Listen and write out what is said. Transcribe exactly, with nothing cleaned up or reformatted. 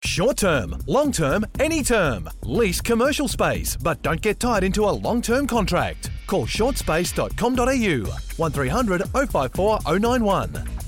Short term, long term, any term. Lease commercial space, but don't get tied into a long-term contract. Call short space dot com dot a u one three hundred oh five four oh nine one.